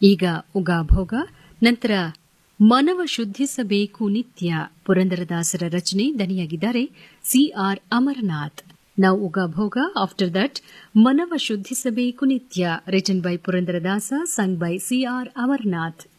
ಈಗ ಉಗಾಭೋಗ, ನಂತರ ಮನವ ಶುದ್ಧಿಸಬೇಕು ನಿತ್ಯ ಪುರಂದರದಾಸರ ರಚನೆ, ದನಿಯಾಗಿದ್ದಾರೆ ಸಿಆರ್ ಅಮರನಾಥ್. ನಾವು ಉಗಾಭೋಗ, ಆಫ್ಟರ್ ದಟ್ ಮನವ ಶುದ್ಧಿಸಬೇಕು ನಿತ್ಯ written by Purandaradasa, sung by CR Amarnath.